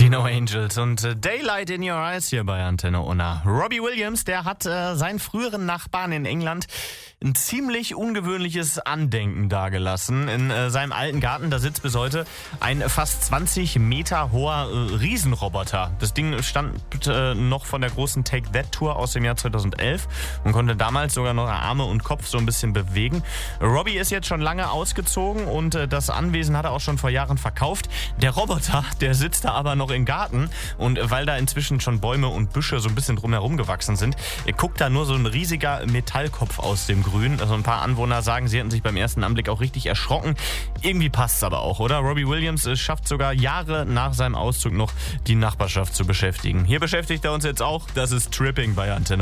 Die No Angels und Daylight in Your Eyes hier bei Antenne Unna. Robbie Williams, der hat seinen früheren Nachbarn in England ein ziemlich ungewöhnliches Andenken dagelassen. In seinem alten Garten, da sitzt bis heute ein fast 20 Meter hoher Riesenroboter. Das Ding stammt noch von der großen Take That Tour aus dem Jahr 2011 und konnte damals sogar noch Arme und Kopf so ein bisschen bewegen. Robbie ist jetzt schon lange ausgezogen und das Anwesen hat er auch schon vor Jahren verkauft. Der Roboter, der sitzt da aber noch im Garten und weil da inzwischen schon Bäume und Büsche so ein bisschen drumherum gewachsen sind, guckt da nur so ein riesiger Metallkopf aus dem Grün. Also ein paar Anwohner sagen, sie hätten sich beim ersten Anblick auch richtig erschrocken. Irgendwie passt es aber auch, oder? Robbie Williams schafft sogar Jahre nach seinem Auszug noch die Nachbarschaft zu beschäftigen. Hier beschäftigt er uns jetzt auch. Das ist Tripping bei Antenne.